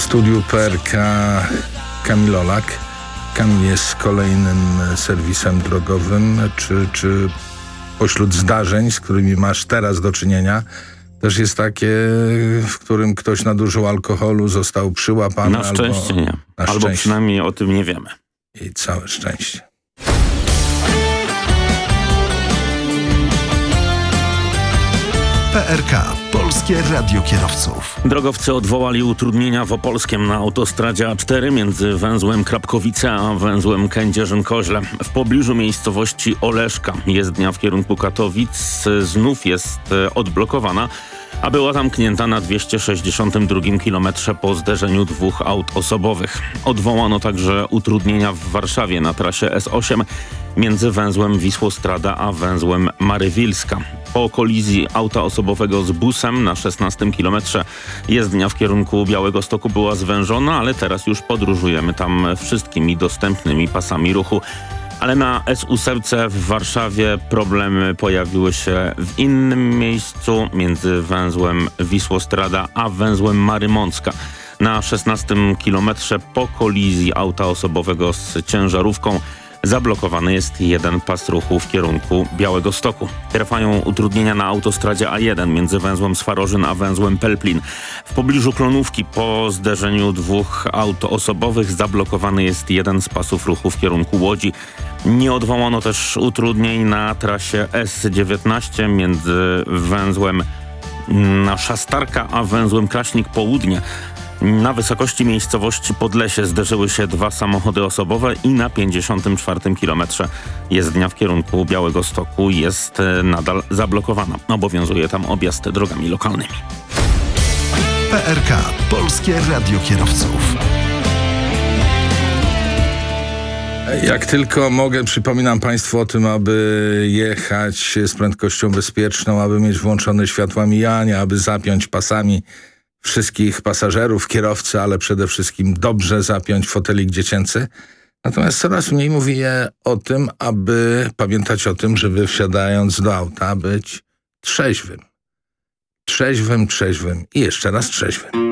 studiu PRK Kamil Olak. Kamil jest kolejnym serwisem drogowym, czy pośród zdarzeń, z którymi masz teraz do czynienia, też jest takie, w którym ktoś nadużył alkoholu, został przyłapany? Na szczęście nie. Albo przynajmniej o tym nie wiemy. I całe szczęście. PRK. Polskie Radio Kierowców. Drogowcy odwołali utrudnienia w Opolskiem na autostradzie A4 między węzłem Krapkowice a węzłem Kędzierzyn-Koźle. W pobliżu miejscowości Oleszka jezdnia w kierunku Katowic znów jest odblokowana, a była zamknięta na 262 km po zderzeniu dwóch aut osobowych. Odwołano także utrudnienia w Warszawie na trasie S8 między węzłem Wisłostrada a węzłem Marywilska. Po kolizji auta osobowego z busem na 16 km jezdnia w kierunku Białegostoku była zwężona, ale teraz już podróżujemy tam wszystkimi dostępnymi pasami ruchu. Ale na S8 w Warszawie problemy pojawiły się w innym miejscu między węzłem Wisłostrada a węzłem Marymącka. Na 16 km po kolizji auta osobowego z ciężarówką zablokowany jest jeden pas ruchu w kierunku Białegostoku. Trwają utrudnienia na autostradzie A1 między węzłem Swarożyn a węzłem Pelplin. W pobliżu Klonówki po zderzeniu dwóch aut osobowych zablokowany jest jeden z pasów ruchu w kierunku Łodzi. Nie odwołano też utrudnień na trasie S19 między węzłem Szastarka a węzłem Kraśnik Południe. Na wysokości miejscowości Podlesie zderzyły się dwa samochody osobowe i na 54 kilometrze jezdnia w kierunku Białegostoku jest nadal zablokowana. Obowiązuje tam objazd drogami lokalnymi. PRK. Polskie Radio Kierowców. Jak tylko mogę, przypominam Państwu o tym, aby jechać z prędkością bezpieczną, aby mieć włączone światła mijania, aby zapiąć pasami wszystkich pasażerów, kierowcy, ale przede wszystkim dobrze zapiąć fotelik dziecięcy. Natomiast coraz mniej mówię o tym, aby pamiętać o tym, żeby wsiadając do auta być trzeźwym. Trzeźwym i jeszcze raz trzeźwym.